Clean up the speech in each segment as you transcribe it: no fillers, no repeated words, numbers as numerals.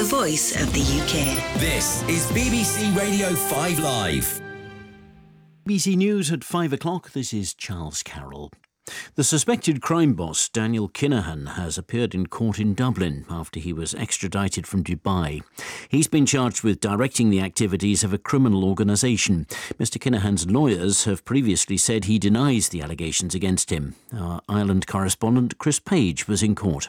the voice of the UK. This is BBC Radio 5 Live. BBC News at 5 o'clock. This is Charles Carroll. The suspected crime boss, Daniel Kinahan, has appeared in court in Dublin after he was extradited from Dubai. He's been charged with directing the activities of a criminal organisation. Mr Kinahan's lawyers have previously said he denies the allegations against him. Our Ireland correspondent Chris Page was in court.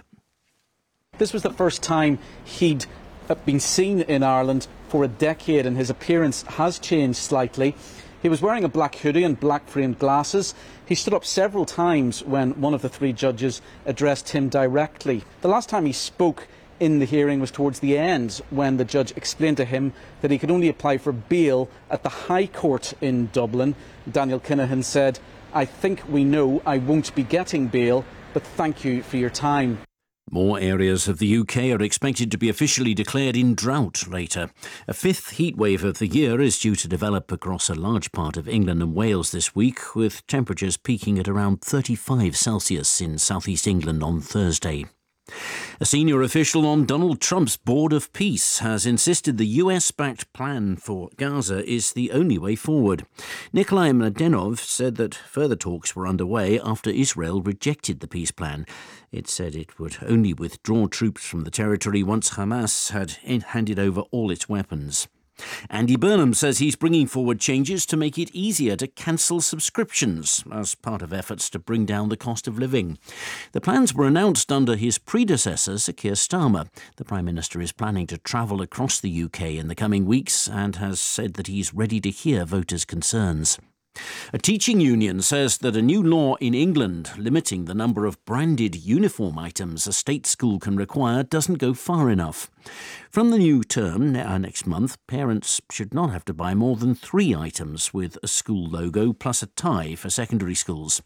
This was the first time he'd been seen in Ireland for a decade, and his appearance has changed slightly. He was wearing a black hoodie and black framed glasses. He stood up several times when one of the three judges addressed him directly. The last time he spoke in the hearing was towards the end, when the judge explained to him that he could only apply for bail at the High Court in Dublin. Daniel Kinahan said, "I think we know I won't be getting bail, but thank you for your time." More areas of the UK are expected to be officially declared in drought later. A fifth heatwave of the year is due to develop across a large part of England and Wales this week, with temperatures peaking at around 35 Celsius in southeast England on Thursday. A senior official on Donald Trump's Board of Peace has insisted the US-backed plan for Gaza is the only way forward. Nikolai Mladenov said that further talks were underway after Israel rejected the peace plan. It said it would only withdraw troops from the territory once Hamas had handed over all its weapons. Andy Burnham says he's bringing forward changes to make it easier to cancel subscriptions as part of efforts to bring down the cost of living. The plans were announced under his predecessor, Sir Keir Starmer. The Prime Minister is planning to travel across the UK in the coming weeks and has said that he's ready to hear voters' concerns. A teaching union says that a new law in England limiting the number of branded uniform items a state school can require doesn't go far enough. From the new term next month, parents should not have to buy more than 3 items with a school logo plus a tie for secondary schools.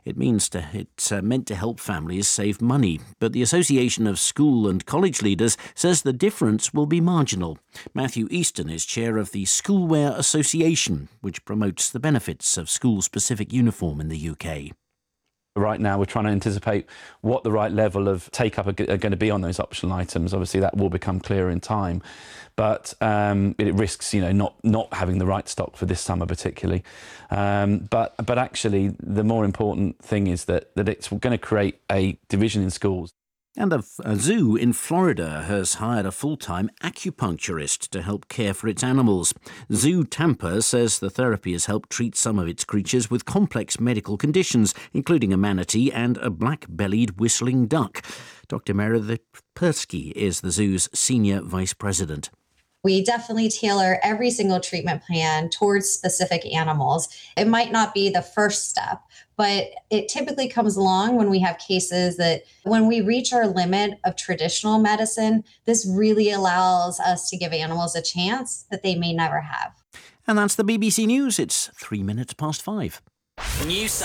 It's meant to help families save money, but the Association of School and College Leaders says the difference will be marginal. Matthew Easton is chair of the Schoolwear Association, which promotes the benefits of school-specific uniform in the UK. Right now, we're trying to anticipate what the right level of take-up are going to be on those optional items. Obviously, that will become clearer in time, but it risks, not having the right stock for this summer particularly. But actually, the more important thing is that it's going to create a division in schools. And a zoo in Florida has hired a full-time acupuncturist to help care for its animals. Zoo Tampa says the therapy has helped treat some of its creatures with complex medical conditions, including a manatee and a black-bellied whistling duck. Dr. Meredith Persky is the zoo's senior vice president. We definitely tailor every single treatment plan towards specific animals. It might not be the first step, but it typically comes along when we have cases that when we reach our limit of traditional medicine, this really allows us to give animals a chance that they may never have. And that's the BBC News. It's 5 minutes. New